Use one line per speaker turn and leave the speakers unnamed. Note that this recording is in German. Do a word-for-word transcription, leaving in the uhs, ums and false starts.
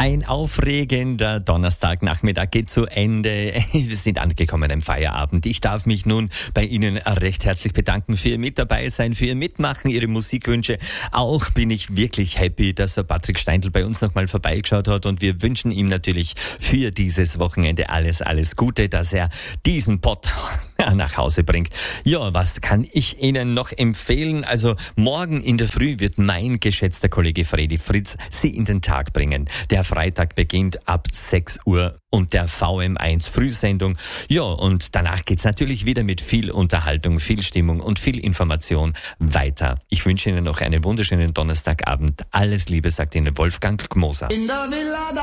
Ein aufregender Donnerstagnachmittag geht zu Ende. Wir sind angekommen am Feierabend. Ich darf mich nun bei Ihnen recht herzlich bedanken für Ihr mit dabei sein, für Ihr Mitmachen, Ihre Musikwünsche. Auch bin ich wirklich happy, dass Herr Patrick Steindl bei uns nochmal vorbeigeschaut hat, und wir wünschen ihm natürlich für dieses Wochenende alles, alles Gute, dass er diesen Pott nach Hause bringt. Ja, was kann ich Ihnen noch empfehlen? Also morgen in der Früh wird mein geschätzter Kollege Fredi Fritz Sie in den Tag bringen. Der Freitag beginnt ab sechs Uhr und der V M eins Frühsendung. Ja, und danach geht's natürlich wieder mit viel Unterhaltung, viel Stimmung und viel Information weiter. Ich wünsche Ihnen noch einen wunderschönen Donnerstagabend. Alles Liebe, sagt Ihnen Wolfgang Gmoser. In der Villa